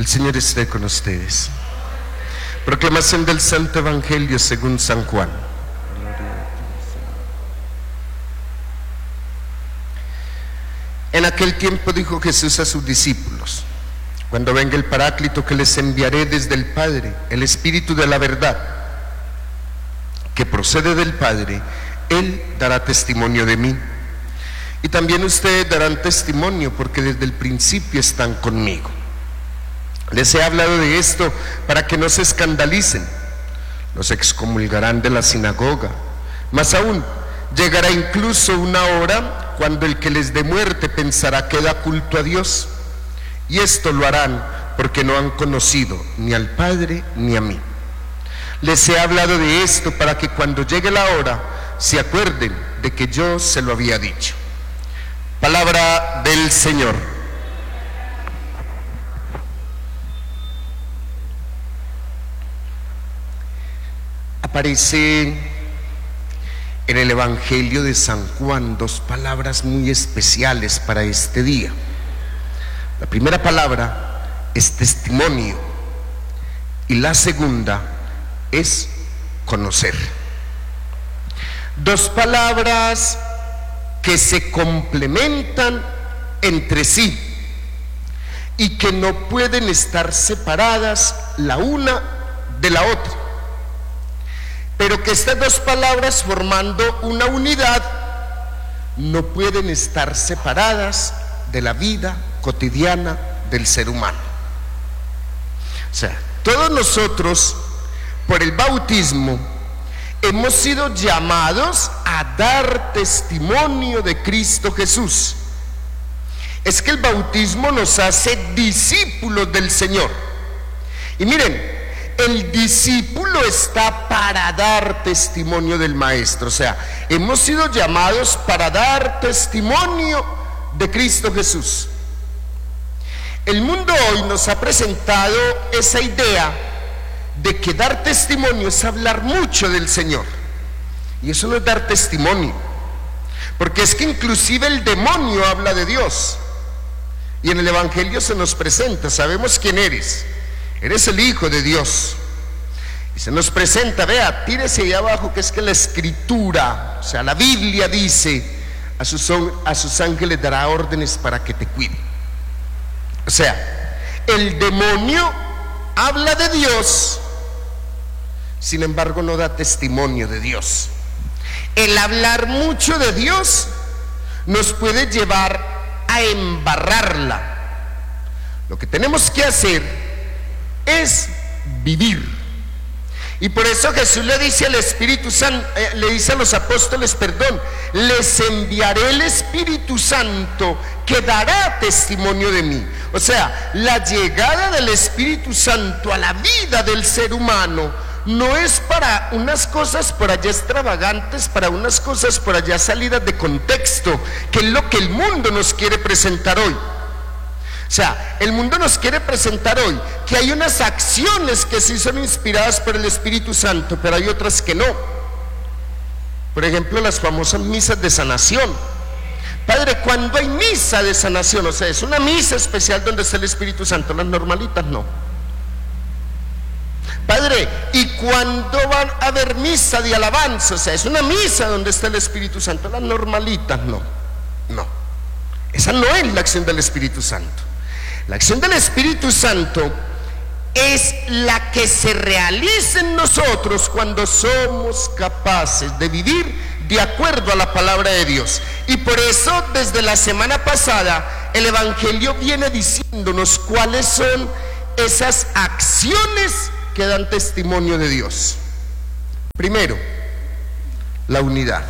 El Señor esté con ustedes. Proclamación del Santo Evangelio según San Juan. En aquel tiempo dijo Jesús a sus discípulos: cuando venga el Paráclito que les enviaré desde el Padre, el Espíritu de la verdad, que procede del Padre, Él dará testimonio de mí. Y también ustedes darán testimonio, porque desde el principio están conmigo. Les he hablado de esto para que no se escandalicen. Los excomulgarán de la sinagoga. Más aún, llegará incluso una hora cuando el que les dé muerte pensará que da culto a Dios. Y esto lo harán porque no han conocido ni al Padre ni a mí. Les he hablado de esto para que cuando llegue la hora se acuerden de que yo se lo había dicho. Palabra del Señor. Aparece en el Evangelio de San Juan dos palabras muy especiales para este día. La primera palabra es testimonio y la segunda es conocer. Dos palabras que se complementan entre sí y que no pueden estar separadas la una de la otra, pero que estas dos palabras, formando una unidad, no pueden estar separadas de la vida cotidiana del ser humano. O sea, todos nosotros, por el bautismo, hemos sido llamados a dar testimonio de Cristo Jesús. Es que el bautismo nos hace discípulos del Señor. Y miren, el discípulo está para dar testimonio del Maestro. O sea, hemos sido llamados para dar testimonio de Cristo Jesús. El mundo hoy nos ha presentado esa idea de que dar testimonio es hablar mucho del Señor. Y eso no es dar testimonio, porque es que inclusive el demonio habla de Dios. Y en el Evangelio se nos presenta: sabemos quién eres. Eres el Hijo de Dios. Y se nos presenta: vea, tírese ahí abajo, que es que la Escritura, o sea, la Biblia dice: a sus ángeles dará órdenes para que te cuiden. O sea, el demonio habla de Dios, sin embargo no da testimonio de Dios. El hablar mucho de Dios nos puede llevar a embarrarla. Lo que tenemos que hacer es vivir. Y por eso Jesús le dice al Espíritu Santo, le dice a los apóstoles, les enviaré el Espíritu Santo que dará testimonio de mí. O sea, la llegada del Espíritu Santo a la vida del ser humano no es para unas cosas por allá extravagantes, para unas cosas por allá salidas de contexto, que es lo que el mundo nos quiere presentar hoy. O sea, el mundo nos quiere presentar hoy que hay unas acciones que sí son inspiradas por el Espíritu Santo, pero hay otras que no. Por ejemplo, las famosas misas de sanación. Padre, ¿cuándo hay misa de sanación? O sea, es una misa especial donde está el Espíritu Santo. Las normalitas no. Padre, ¿y cuándo van a haber misa de alabanza? O sea, es una misa donde está el Espíritu Santo. Las normalitas no. No. Esa no es la acción del Espíritu Santo. La acción del Espíritu Santo es la que se realiza en nosotros cuando somos capaces de vivir de acuerdo a la palabra de Dios. Y por eso desde la semana pasada el Evangelio viene diciéndonos cuáles son esas acciones que dan testimonio de Dios. Primero, la unidad.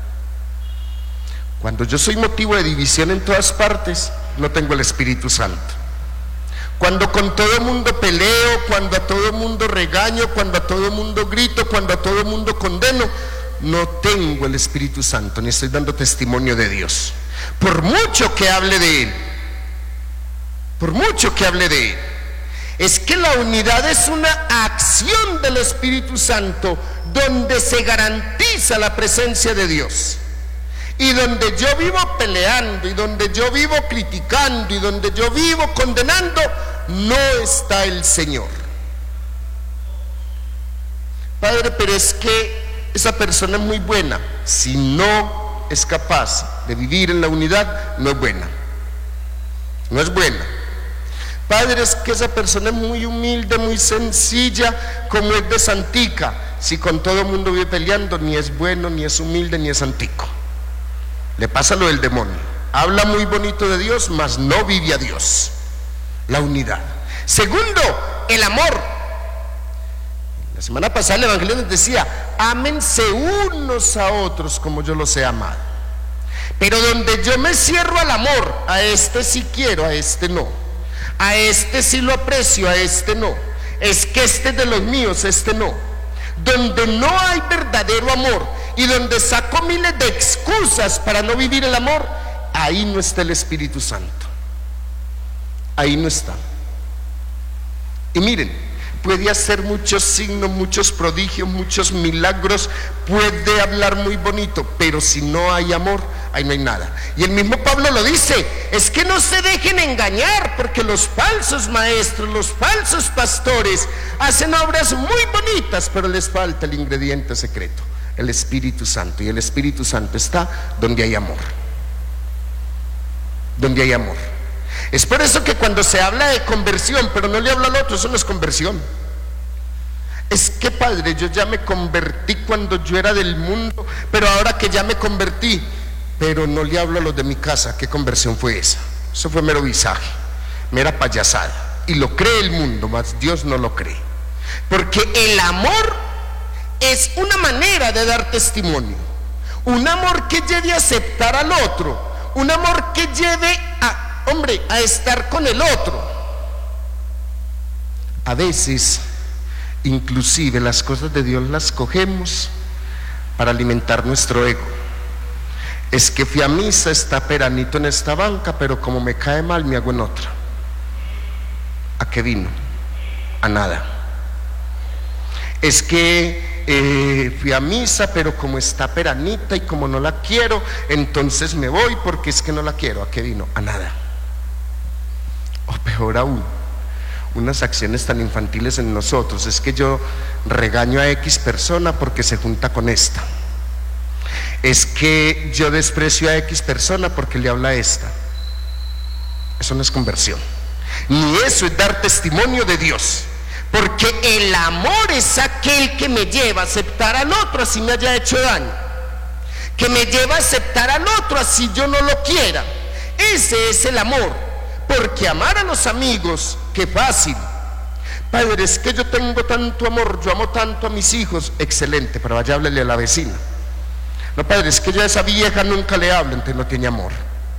Cuando yo soy motivo de división en todas partes, no tengo el Espíritu Santo. Cuando con todo mundo peleo, cuando a todo mundo regaño, cuando a todo mundo grito, cuando a todo mundo condeno, no tengo el Espíritu Santo, ni estoy dando testimonio de Dios. Por mucho que hable de Él, por mucho que hable de Él. Es que la unidad es una acción del Espíritu Santo donde se garantiza la presencia de Dios. Y donde yo vivo peleando, y donde yo vivo criticando, y donde yo vivo condenando, no está el Señor. Padre, pero es que esa persona es muy buena. Si no es capaz de vivir en la unidad, no es buena. No es buena. Padre, es que esa persona es muy humilde, muy sencilla, como es de santica. Si con todo el mundo vive peleando, ni es bueno, ni es humilde, ni es santico. Le pasa lo del demonio. Habla muy bonito de Dios, mas no vive a Dios. La unidad. Segundo, el amor. La semana pasada el Evangelio nos decía: ámense unos a otros como yo los he amado. Pero donde yo me cierro al amor, a este sí quiero, a este no. A este sí lo aprecio, a este no. Es que este es de los míos, este no. Donde no hay verdadero amor y donde saco miles de excusas para no vivir el amor, ahí no está el Espíritu Santo. Ahí no está. Y miren, puede hacer muchos signos, muchos prodigios, muchos milagros, puede hablar muy bonito, pero si no hay amor, ahí no hay nada. Y el mismo Pablo lo dice: es que no se dejen engañar, porque los falsos maestros, los falsos pastores hacen obras muy bonitas, pero les falta el ingrediente secreto, el Espíritu Santo. Y el Espíritu Santo está donde hay amor. Donde hay amor. Es por eso que cuando se habla de conversión, pero no le habla al otro, eso no es conversión. Es que, Padre, yo ya me convertí cuando yo era del mundo, pero ahora que ya me convertí, pero no le hablo a los de mi casa. ¿Qué conversión fue esa? Eso fue mero visaje, mera payasada. Y lo cree el mundo, mas Dios no lo cree. Porque el amor es una manera de dar testimonio. Un amor que lleve a aceptar al otro. Un amor que lleve a estar con el otro. A veces, inclusive, las cosas de Dios las cogemos para alimentar nuestro ego. Es que fui a misa, está Peranito en esta banca, pero como me cae mal, me hago en otra. ¿A qué vino? A nada. Es que fui a misa, pero como está Peranita y como no la quiero, entonces me voy porque es que no la quiero. ¿A qué vino? A nada. O peor aún, unas acciones tan infantiles en nosotros. Es que yo regaño a X persona porque se junta con esta. Es que yo desprecio a X persona porque le habla a esta. Eso no es conversión, ni eso es dar testimonio de Dios. Porque el amor es aquel que me lleva a aceptar al otro así me haya hecho daño, que me lleva a aceptar al otro así yo no lo quiera. Ese es el amor. Porque amar a los amigos, qué fácil. Padre, es que yo tengo tanto amor, yo amo tanto a mis hijos. Excelente, pero vaya, háblele a la vecina. No, Padre, es que yo a esa vieja nunca le hablo, entonces no tiene amor.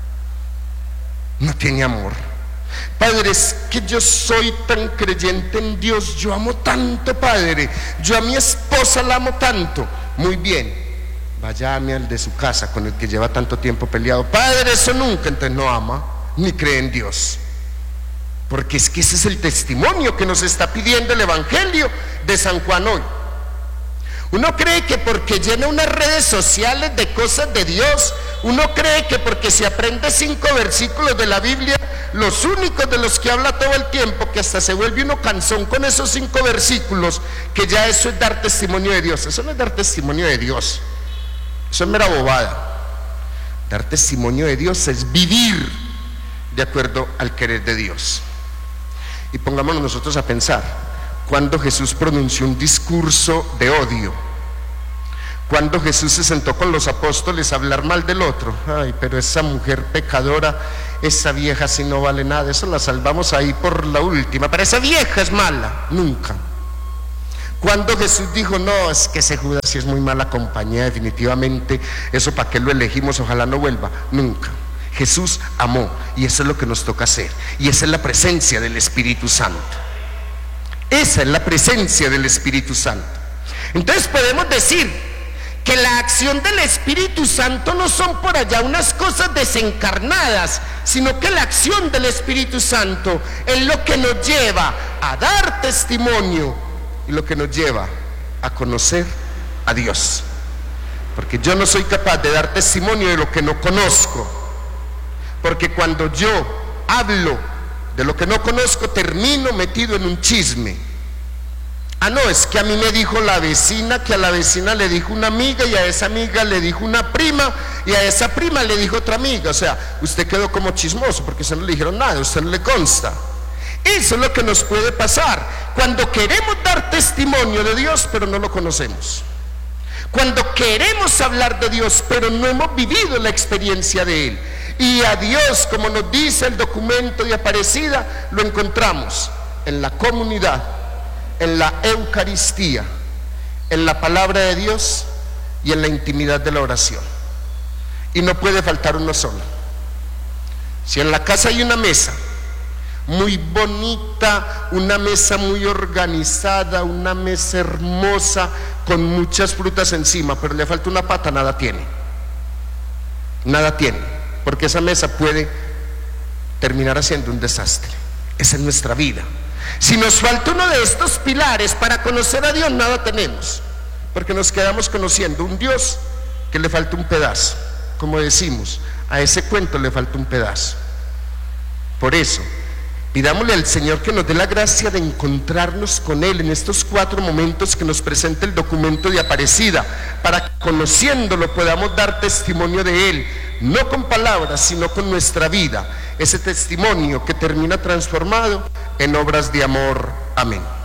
No tiene amor. Padre, es que yo soy tan creyente en Dios, yo amo tanto, Padre, yo a mi esposa la amo tanto. Muy bien, vaya, ame al de su casa con el que lleva tanto tiempo peleado. Padre, eso nunca, entonces no ama ni cree en Dios. Porque es que ese es el testimonio que nos está pidiendo el Evangelio de San Juan hoy. Uno cree que porque llena unas redes sociales de cosas de Dios, uno cree que porque se aprende 5 versículos de la Biblia, los únicos de los que habla todo el tiempo, que hasta se vuelve uno cansón con esos 5 versículos, que ya eso es dar testimonio de Dios. Eso no es dar testimonio de Dios, eso es mera bobada. Dar testimonio de Dios es vivir de acuerdo al querer de Dios. Y pongámonos nosotros a pensar, cuando Jesús pronunció un discurso de odio, cuando Jesús se sentó con los apóstoles a hablar mal del otro. Ay, pero esa mujer pecadora, esa vieja si no vale nada, eso la salvamos ahí por la última, pero esa vieja es mala. Nunca. Cuando Jesús dijo, no, es que ese Judas sí es muy mala compañía, definitivamente, eso para qué lo elegimos, ojalá no vuelva. Nunca. Jesús amó, y eso es lo que nos toca hacer, y esa es la presencia del Espíritu Santo. Esa es la presencia del Espíritu Santo. Entonces podemos decir que la acción del Espíritu Santo no son por allá unas cosas desencarnadas, sino que la acción del Espíritu Santo es lo que nos lleva a dar testimonio y lo que nos lleva a conocer a Dios. porque yo no soy capaz de dar testimonio de lo que no conozco, porque cuando yo hablo de lo que no conozco termino metido en un chisme. No, es que a mí me dijo la vecina, que a la vecina le dijo una amiga, y a esa amiga le dijo una prima, y a esa prima le dijo otra amiga. O sea, usted quedó como chismoso porque usted no le dijeron nada, a usted no le consta. Eso es lo que nos puede pasar cuando queremos dar testimonio de Dios pero no lo conocemos, cuando queremos hablar de Dios pero no hemos vivido la experiencia de Él. Y a Dios, como nos dice el documento de Aparecida, lo encontramos en la comunidad, en la Eucaristía, en la palabra de Dios y en la intimidad de la oración. Y no puede faltar uno solo. Si en la casa hay una mesa muy bonita, una mesa muy organizada, una mesa hermosa con muchas frutas encima, pero le falta una pata, nada tiene. Nada tiene, porque esa mesa puede terminar haciendo un desastre. Esa es nuestra vida. Si nos falta uno de estos pilares para conocer a Dios, nada tenemos, porque nos quedamos conociendo un Dios que le falta un pedazo. Como decimos, a ese cuento le falta un pedazo. Por eso, pidámosle al Señor que nos dé la gracia de encontrarnos con Él en estos 4 momentos que nos presenta el documento de Aparecida, para que conociéndolo podamos dar testimonio de Él, no con palabras, sino con nuestra vida, ese testimonio que termina transformado en obras de amor. Amén.